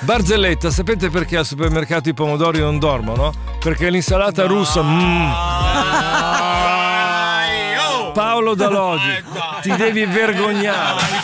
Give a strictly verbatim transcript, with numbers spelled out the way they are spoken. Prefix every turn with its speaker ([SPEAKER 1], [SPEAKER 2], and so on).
[SPEAKER 1] Barzelletta, sapete perché al supermercato i pomodori non dormono? Perché l'insalata russa. Mm. Paolo da Lodi, ti devi vergognare.